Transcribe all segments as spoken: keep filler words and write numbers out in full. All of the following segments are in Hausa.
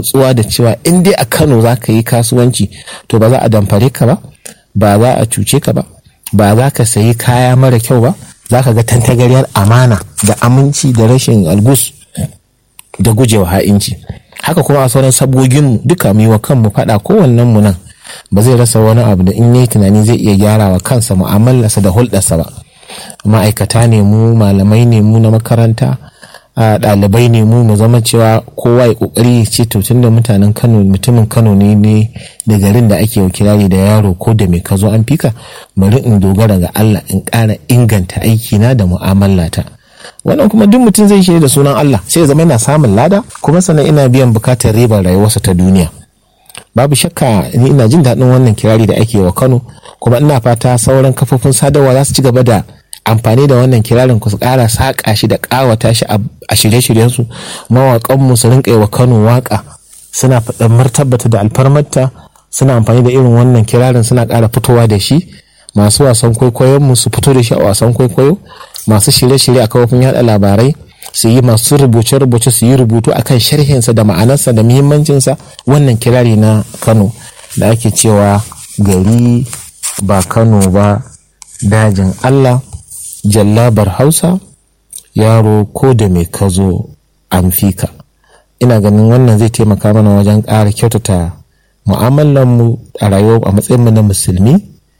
rantsuwa da cewa in dai a Kano za ka yi kasuwanci to ba za a damfare ka ba, ba za a cuce ka ba, ba za ka sayi kaya mara kyau ba, za ka ga tantagariyar amana da aminci da rashin algus da gujewa ha'inci. Haka kuma a sauran sabgogin duka mu yi wa kanmu faɗa, kowannen mu nan ba zai rasa wani abu da in yayi tunani zai iya gyara wa kansa mu'amalarsa da hulɗarsa ba. Ma'aikata ne mu, malamai ne mu na makaranta, ɗalibai ne mu, mu zama cewa kowa ya kokari ce to tunda mutanen Kano, mutumin Kano ne ne da garin da ake kirari da yaro ko da mai kazo an fika, bari in dogara ga Allah in ƙara inganta aikina da mu'amalata. Wannan kuma duk mutum zai shi da sunan Allah sai ya zama yana samun lada, kuma sannan ina biyan bukatar ribar rayuwarsa ta duniya. Babu shakka ni ina jin daɗin wannan kirari da ake wa Kano, kuma ina fata sauran kafofin sadarwa za su ci gaba da amfani da wannan kirarin ku su ƙara saƙa shi da ƙawata shi a shirye-shiryensu. Mawaƙanmu su rinƙa yi wa Kano waƙa, suna faɗin martabata da alfarmarta, suna amfani da irin wannan kirarin suna ƙara fitowa da shi. Masu wasan kwaikwayonmu su fito da shi a wasan kwaikwayo, masu shirye-shirye a kafofin yaɗa labarai su yi, masu rubuce-rubuce su yi rubutu akan sharhinsa da ma'anarsa da muhimmancinsa. Wannan kirari na Kano da ake cewa gari ba Kano ba dajin Allah, jallabar Hausa, yaro ko da mai kazo an fika. Ina ganin wannan zai taimaka mana wajen ƙara kyautata mu'amalanmu a rayuwa a matsayinmu na musulmi,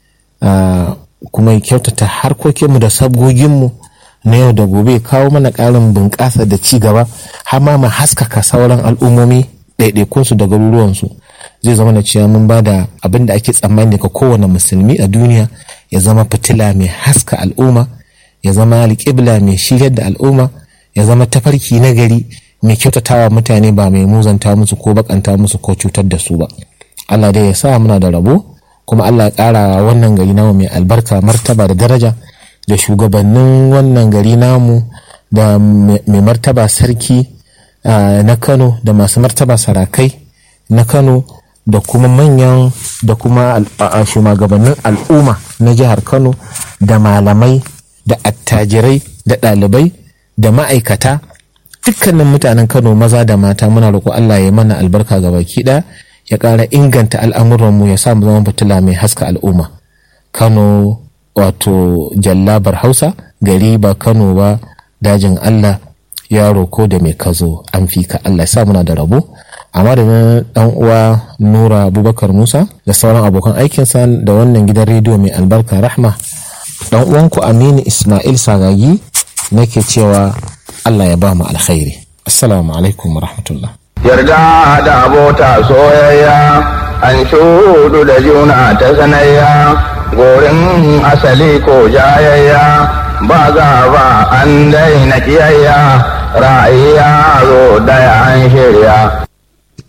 kuma kyautata harkokinmu da sabgoginmu na yau da gobe, kawo mana ƙarin bunƙasa da ci gaba, har ma mu haskaka sauran al'ummomi ɗaiɗaikunsu da garuruwansu. Zai zama da cewa mun ba da abin da ake tsammani daga kowane musulmi a duniya, ya zama fitila mai haska al'umma, ya zama alƙibla mai shiryar da al'umma, ya zama tafarki na gari mai kyautatawa mutane, ba mai muzanta musu ko bakanta musu ko cutar da su ba. Allah dai ya sa muna da rabo, kuma Allah ya ƙara wannan gari namu mai albarka, martaba da daraja, da shugabannin wannan gari namu, da mai martaba sarki na Kano, da masu martaba sarakai na Kano, da kuma manyan da kuma shugabannin al'umma na jihar Kano, da malamai da attajirai da ɗalibai da ma'aikata, dukkanin mutanen Kano maza da mata, muna roƙo Allah ya mana albarka ga baki ɗaya, ya ƙara inganta al'amuranmu, ya sa mu zama fitila mai haska al'umma. Kano wato jallabar Hausa, gari ba Kano ba dajin Allah, yaro ko da mai kazo an fika. Allah ya sa muna da rabo. A madadin dan uwa Nura Abubakar Musa da sauran abokan aikinsa da wannan gidan rediyo mai albarka Rahma, dan uwanku Aminu Ismail Sagagi nake cewa Allah ya ba mu alkhairi. Assalamu alaikum wa rahmatullah. Yarda da abota soyayya, an shudu da juna ta sanayya, gorin asali ko jayayya, ba za ba an daina kiyayya, ra'ayi yaro daya an shirya.